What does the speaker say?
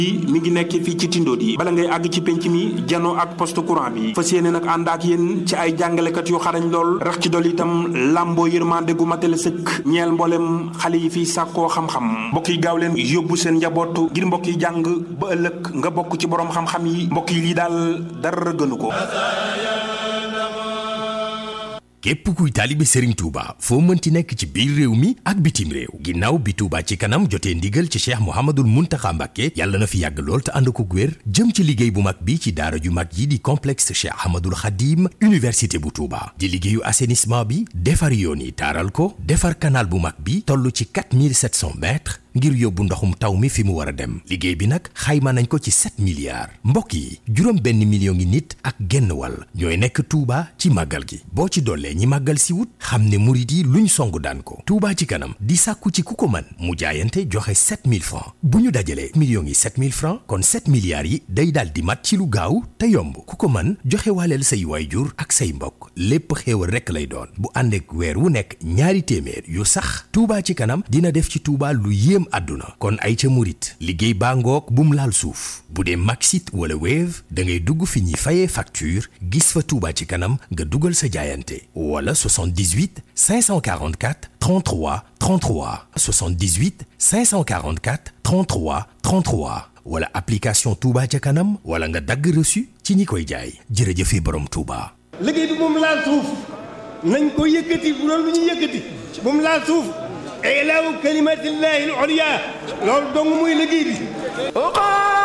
mi ngi nekk fii ci Tindodi bala ngay àgg ci penc mi janoo ak poste courant bi fas yéene nag ànd ak yéen ci ay jàngalekat yu xarañ lool rax ci dol itam làmboo yërmande gu matale sëkk ñeel mboolem xale yi fiy sàkkoo xam-xam mbokk yi gaaw leen yóbbu seen njaboot ngir mbokk yi jàng ba ëllëg nga bokk ci borom xam-xam yi mbokk yi lii daal dara gënu ko. képp kuy taalibe Serigne Touba foo mënti nekk ci biir réew mi ak bitim réew ginnaaw bi Touba ci kanam jotee ndigal ci Cheikh Mouhamadoul Mountakha Mbacké yàlla na fi yàgg lool te ànd ko wér jëm ci liggéey bu mag bi ci daara ju mag yi di complexe Cheikh Ahmadoul Khadim université bu Touba di liggéeyu assainissement bi defar yoon yi taaral ko defar canal bu mag bi toll ci 4700 mètres ngir yóbbu ndoxum taw mi fi mu war a dem liggéey bi nag xayma nañ ko ci 7 milliards mbokk yi juróom benn million ngi nit ak genn wàll ñooy nekk Touba ci màggal gi boo ci dollee ñi màggal si wut xam ne murit yi luñ song daan ko Touba ci kanam di sàkku ci ku ko mën mu jaayante joxe 7000 francs bu ñu dajalee millions yi 7000 francs kon 7 milliards yi day daal di mat ci lu gaaw te yomb ku ko mën joxe waaleel say waayjur ak say mbokk lépp xéewal rekk lay doon bu ànd ak weer wu nekk ñaari téeméer yu sax Touba ci kanam dina def ci Touba lu yéem àdduna kon ay ca murit liggéey baa ngoog bum laal suuf bu dee Maxit wala Wave da ngay dugg fi ñuy fayee facture gis fa Touba ci kanam nga dugal sa jaayante wala 78 544 33 33 78 544 33 33 wala application Touba ca kanam wala nga dagg reçu ci ñi koy jaay jërëjëfe borom Touba. liggéey bi moom laal suuf nañ ko yëkkati bu doon lu ñu yëkkati moom laal suuf. ilaahu kalimatillahi al-ulya loolu dong muy liggéey bi